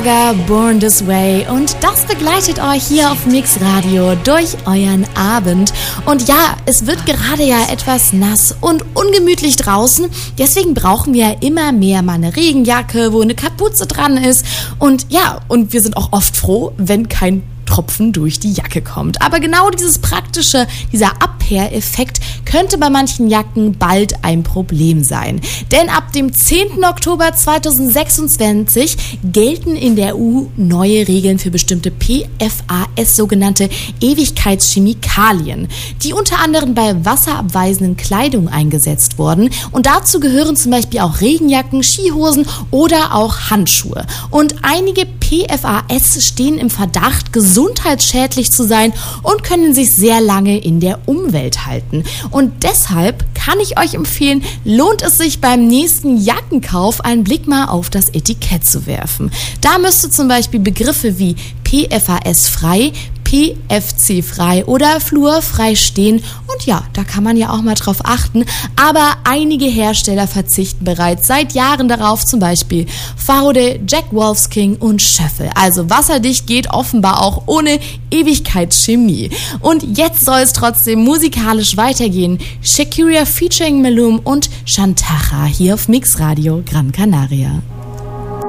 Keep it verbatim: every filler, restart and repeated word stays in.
Born This Way und das begleitet euch hier auf Mix Radio durch euren Abend. Und ja, es wird gerade ja etwas nass und ungemütlich draußen, deswegen brauchen wir ja immer mehr mal eine Regenjacke, wo eine Kapuze dran ist und ja, und wir sind auch oft froh, wenn kein Tropfen durch die Jacke kommt. Aber genau dieses praktische, dieser Abwehreffekt könnte bei manchen Jacken bald ein Problem sein. Denn ab dem zehnten Oktober zweitausendsechsundzwanzig gelten in der E U neue Regeln für bestimmte P F A S, sogenannte Ewigkeitschemikalien, die unter anderem bei wasserabweisenden Kleidung eingesetzt wurden. Und dazu gehören zum Beispiel auch Regenjacken, Skihosen oder auch Handschuhe. Und einige P F A S stehen im Verdacht, gesundheitsschädlich zu sein und können sich sehr lange in der Umwelt halten. Und deshalb kann ich euch empfehlen, lohnt es sich beim nächsten Jackenkauf einen Blick mal auf das Etikett zu werfen. Da müsste zum Beispiel Begriffe wie P F A S-frei, P F C-frei oder fluorfrei stehen. Und ja, da kann man ja auch mal drauf achten. Aber einige Hersteller verzichten bereits seit Jahren darauf, zum Beispiel Faude, Jack Wolfskin und Schöffel. Also wasserdicht geht offenbar auch ohne Ewigkeitschemie. Und jetzt soll es trotzdem musikalisch weitergehen. Shakira featuring Malum und Shantara hier auf Mix Radio Gran Canaria.